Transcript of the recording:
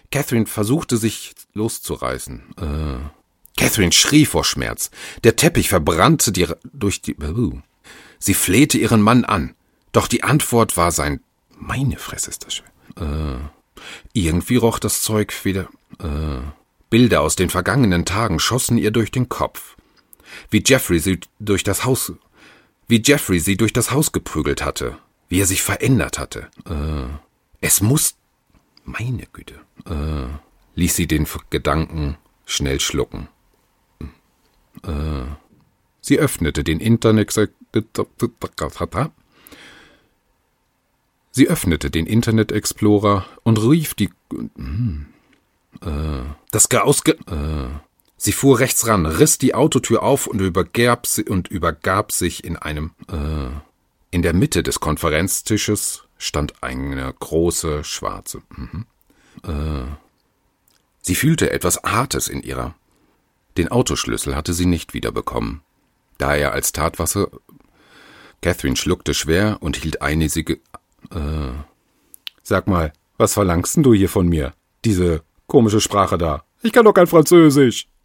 Catherine versuchte sich loszureißen. Catherine schrie vor Schmerz. Der Teppich verbrannte durch die... Sie flehte ihren Mann an. Doch die Antwort war sein... Meine Fresse, ist das schön. Irgendwie roch das Zeug wieder... Bilder aus den vergangenen Tagen schossen ihr durch den Kopf. Wie Jeffrey sie durch das Haus geprügelt hatte. Wie er sich verändert hatte. Es muss... Meine Güte. Ließ sie den Gedanken schnell schlucken. Sie öffnete den Internet Explorer und rief die... Sie fuhr rechts ran, riss die Autotür auf und übergab sich in einem... In der Mitte des Konferenztisches stand eine große schwarze... Sie fühlte etwas Hartes in ihrer... Den Autoschlüssel hatte sie nicht wiederbekommen. Da er als Tatwaffe... Catherine schluckte schwer und hielt Sag mal, was verlangst denn du hier von mir? Diese komische Sprache da. Ich kann doch kein Französisch.